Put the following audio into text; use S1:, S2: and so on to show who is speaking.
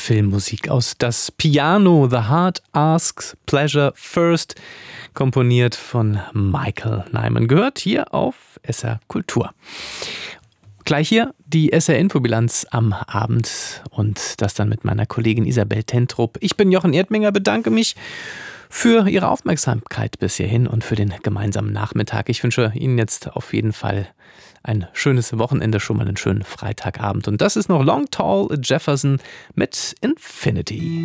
S1: Filmmusik aus Das Piano, The Heart Asks Pleasure First, komponiert von Michael Nyman, gehört hier auf SR Kultur. Gleich hier die SR-Infobilanz am Abend und das dann mit meiner Kollegin Isabel Tentrup. Ich bin Jochen Erdminger, bedanke mich für Ihre Aufmerksamkeit bis hierhin und für den gemeinsamen Nachmittag. Ich wünsche Ihnen jetzt auf jeden Fall ein schönes Wochenende, schon mal einen schönen Freitagabend. Und das ist noch Long Tall Jefferson mit Infinity.